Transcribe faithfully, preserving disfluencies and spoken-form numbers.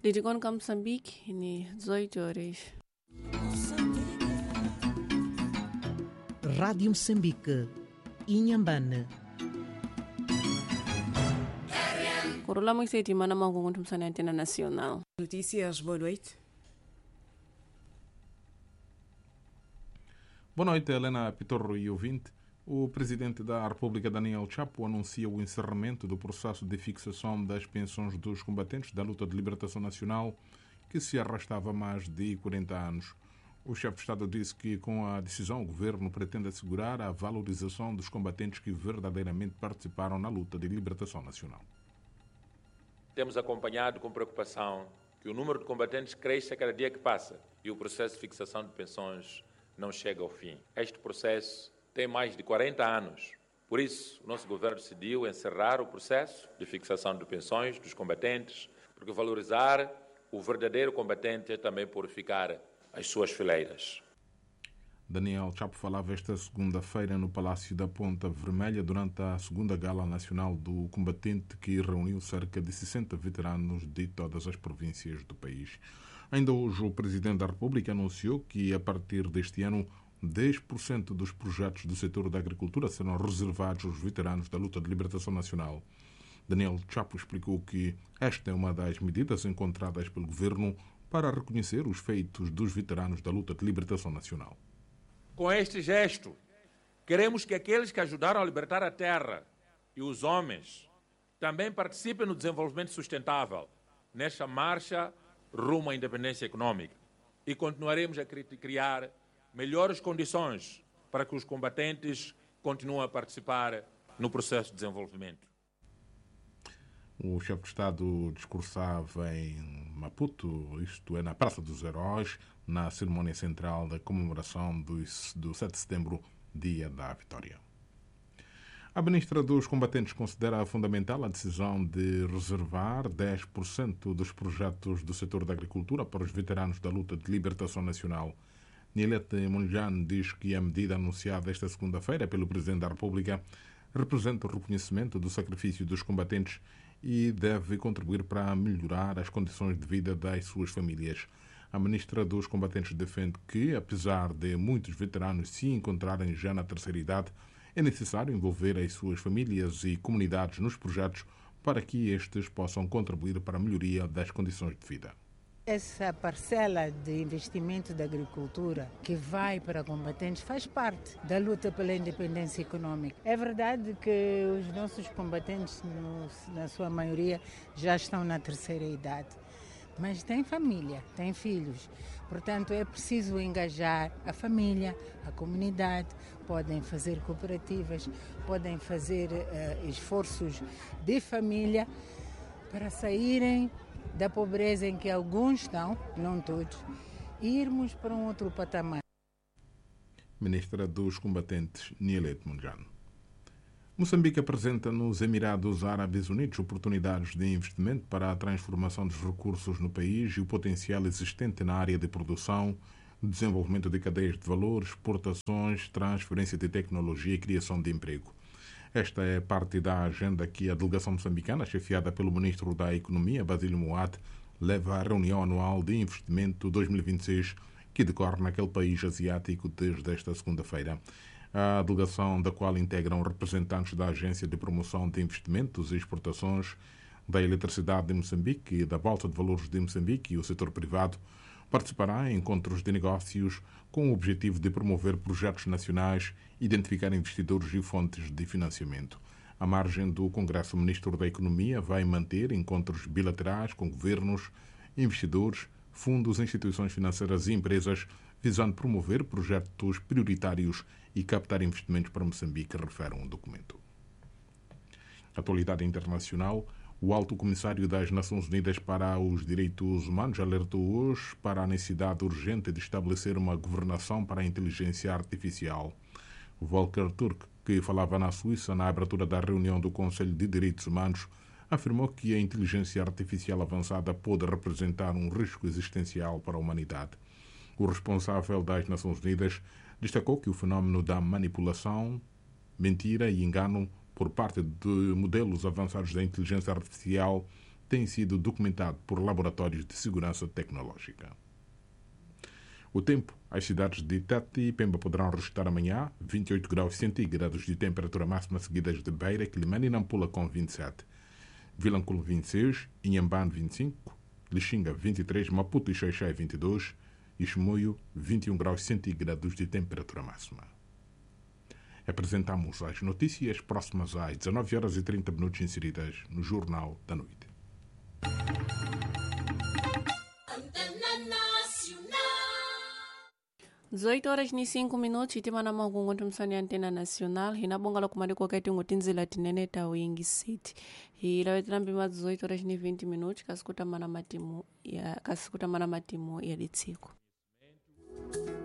Lidigón com Moçambique, ni dezoito horas. Rádio Moçambique, Inhambane. Corolla muito cedo, mana mau com a na antena nacional. Notícias, boa noite. Boa noite, Helena Pitorro e ouvinte. O Presidente da República, Daniel Chapo, anuncia o encerramento do processo de fixação das pensões dos combatentes da luta de libertação nacional, que se arrastava há mais de quarenta anos. O chefe de Estado disse que, com a decisão, o governo pretende assegurar a valorização dos combatentes que verdadeiramente participaram na luta de libertação nacional. Temos acompanhado com preocupação que o número de combatentes cresce a cada dia que passa e o processo de fixação de pensões não chega ao fim. Este processo tem mais de quarenta anos. Por isso, o nosso governo decidiu encerrar o processo de fixação de pensões dos combatentes, porque valorizar o verdadeiro combatente é também purificar as suas fileiras. Daniel Chapo falava esta segunda-feira no Palácio da Ponta Vermelha durante a segunda Gala Nacional do Combatente, que reuniu cerca de sessenta veteranos de todas as províncias do país. Ainda hoje, o Presidente da República anunciou que, a partir deste ano, dez por cento dos projetos do setor da agricultura serão reservados aos veteranos da luta de libertação nacional. Daniel Chapo explicou que esta é uma das medidas encontradas pelo governo para reconhecer os feitos dos veteranos da luta de libertação nacional. Com este gesto, queremos que aqueles que ajudaram a libertar a terra e os homens também participem no desenvolvimento sustentável nesta marcha rumo à independência econômica. E continuaremos a criar melhores condições para que os combatentes continuem a participar no processo de desenvolvimento. O chefe de Estado discursava em Maputo, isto é, na Praça dos Heróis, na cerimónia central da comemoração do, do sete de setembro, Dia da Vitória. A ministra dos Combatentes considera fundamental a decisão de reservar dez por cento dos projetos do setor da agricultura para os veteranos da luta de libertação nacional. Nilete Munjan diz que a medida anunciada esta segunda-feira pelo Presidente da República representa o reconhecimento do sacrifício dos combatentes e deve contribuir para melhorar as condições de vida das suas famílias. A ministra dos Combatentes defende que, apesar de muitos veteranos se encontrarem já na terceira idade, é necessário envolver as suas famílias e comunidades nos projetos para que estes possam contribuir para a melhoria das condições de vida. Essa parcela de investimento da agricultura que vai para combatentes faz parte da luta pela independência econômica. É verdade que os nossos combatentes, no, na sua maioria, já estão na terceira idade, mas têm família, têm filhos. Portanto, é preciso engajar a família, a comunidade, podem fazer cooperativas, podem fazer uh, esforços de família para saírem da pobreza em que alguns estão, não todos, e irmos para um outro patamar. Ministra dos Combatentes, Nilete Munjan. Moçambique apresenta nos Emirados Árabes Unidos oportunidades de investimento para a transformação dos recursos no país e o potencial existente na área de produção, desenvolvimento de cadeias de valor, exportações, transferência de tecnologia e criação de emprego. Esta é parte da agenda que a delegação moçambicana, chefiada pelo Ministro da Economia, Basílio Moat, leva à reunião anual de investimento dois mil e vinte e seis, que decorre naquele país asiático desde esta segunda-feira. A delegação, da qual integram representantes da Agência de Promoção de Investimentos e Exportações, da Eletricidade de Moçambique e da Bolsa de Valores de Moçambique e o setor privado, participará em encontros de negócios com o objetivo de promover projetos nacionais, identificar investidores e fontes de financiamento. À margem do Congresso, o Ministro da Economia vai manter encontros bilaterais com governos, investidores, fundos, instituições financeiras e empresas, visando promover projetos prioritários e captar investimentos para Moçambique, refere um documento. Atualidade internacional. O Alto Comissário das Nações Unidas para os Direitos Humanos alertou hoje para a necessidade urgente de estabelecer uma governação para a inteligência artificial. Volker Turk, que falava na Suíça na abertura da reunião do Conselho de Direitos Humanos, afirmou que a inteligência artificial avançada pode representar um risco existencial para a humanidade. O responsável das Nações Unidas destacou que o fenómeno da manipulação, mentira e engano por parte de modelos avançados da inteligência artificial tem sido documentado por laboratórios de segurança tecnológica. O tempo, as cidades de Tete e Pemba poderão registrar amanhã vinte e oito graus centígrados de temperatura máxima, seguidas de Beira, Quilimane e Nampula com vinte e sete, Vilanculo vinte e seis, Inhambane vinte e cinco, Lixinga vinte e três, Maputo e Xai-Xai vinte e dois e Chimoio vinte e um graus centígrados de temperatura máxima. Apresentamos as notícias próximas às dezanove horas e trinta minutos inseridas no Jornal da Noite. dezoito horas e cinco minutos itima na magungu ntumsani antena nacional hinabonga la kumali kwa kati ngotinzila tinene ta wingi city hila wetambi ma dezoito horas e vinte minutos kasikuta mana matimu ya kasikuta mana matimu ya litsiko.